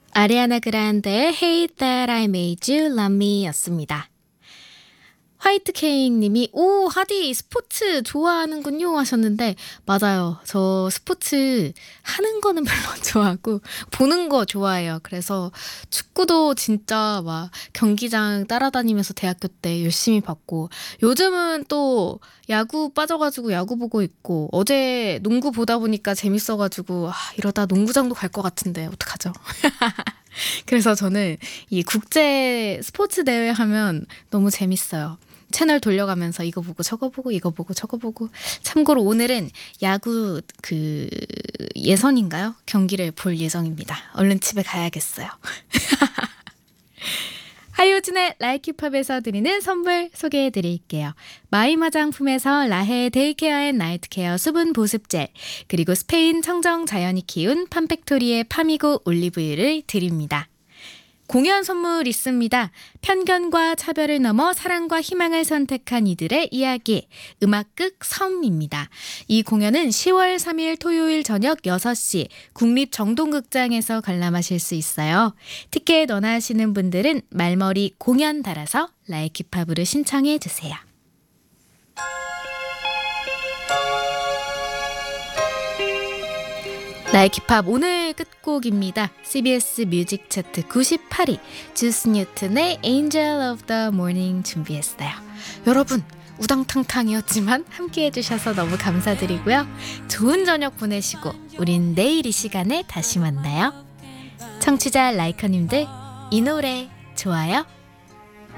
아리아나 그란데의 Hey That I Made You Love Me 였습니다. 화이트 케이크님이 오 하디 스포츠 좋아하는군요 하셨는데 맞아요. 저 스포츠 하는 거는 별로 안 좋아하고 보는 거 좋아해요. 그래서 축구도 진짜 막 경기장 따라다니면서 대학교 때 열심히 봤고 요즘은 또 야구 빠져가지고 야구 보고 있고 어제 농구 보다 보니까 재밌어가지고 이러다 농구장도 갈 것 같은데 어떡하죠? 그래서 저는 이 국제 스포츠 대회 하면 너무 재밌어요. 채널 돌려가면서 이거 보고 저거 보고 이거 보고 저거 보고. 참고로 오늘은 야구 예선인가요? 경기를 볼 예정입니다. 얼른 집에 가야겠어요. 하이오진의 라이키팝에서 드리는 선물 소개해드릴게요. 마임 화장품에서 라헤 데이케어 앤 나이트케어 수분 보습젤, 그리고 스페인 청정 자연이 키운 팜팩토리의 파미고 올리브유를 드립니다. 공연 선물 있습니다. 편견과 차별을 넘어 사랑과 희망을 선택한 이들의 이야기, 음악극 섬입니다. 이 공연은 10월 3일 토요일 저녁 6시 국립정동극장에서 관람하실 수 있어요. 티켓 원하시는 분들은 말머리 공연 달아서 라이키팝으로 신청해 주세요. 라이키팝 오늘 끝곡입니다. CBS 뮤직 차트 98위 주스 뉴튼의 Angel of the Morning 준비했어요. 여러분 우당탕탕이었지만 함께 해주셔서 너무 감사드리고요. 좋은 저녁 보내시고 우린 내일 이 시간에 다시 만나요. 청취자 라이커님들 이 노래 좋아요?